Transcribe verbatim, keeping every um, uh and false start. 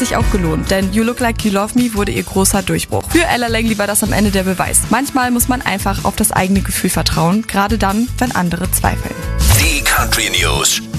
sich auch gelohnt, denn You Look Like You Love Me wurde ihr großer Durchbruch. Für Ella Langley war das am Ende der Beweis. Manchmal muss man einfach auf das eigene Gefühl vertrauen, gerade dann, wenn andere zweifeln. Die Country News.